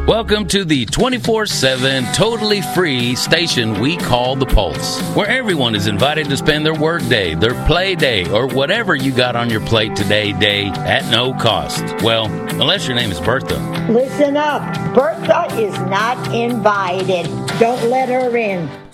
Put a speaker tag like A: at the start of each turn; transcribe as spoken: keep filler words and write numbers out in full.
A: Welcome to the twenty-four seven, totally free station we call The Pulse, where everyone is invited to spend their work day, their play day, or whatever you got on your plate today, day, at no cost. Well, unless your name is Bertha.
B: Listen up. Bertha is not invited. Don't let her in.